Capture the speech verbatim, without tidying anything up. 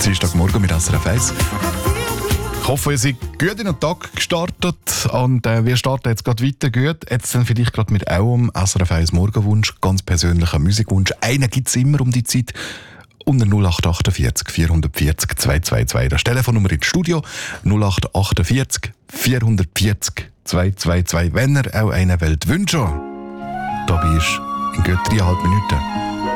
Dienstagmorgen mit S R F eins. Ich hoffe, ihr seid gut in den Tag gestartet und äh, wir starten jetzt gerade weiter gut. Jetzt dann vielleicht gerade mit eurem S R F eins Morgenwunsch, ganz persönlicher Musikwunsch. Einen gibt es immer um die Zeit. Unter null acht achtundvierzig vierhundertvierzig zweihundertzweiundzwanzig. Das Telefonnummer ins Studio null acht achtundvierzig vierhundertvierzig zweihundertzweiundzwanzig. Wenn ihr auch einen wollt wünschen, da bist in gut dreieinhalb Minuten.